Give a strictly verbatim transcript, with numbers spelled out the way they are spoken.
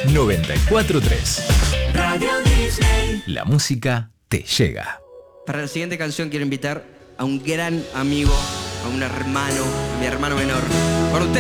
noventa y cuatro tres. Radio Disney. La música te llega. Para la siguiente canción quiero invitar a un gran amigo, a un hermano, a mi hermano menor. Con usted.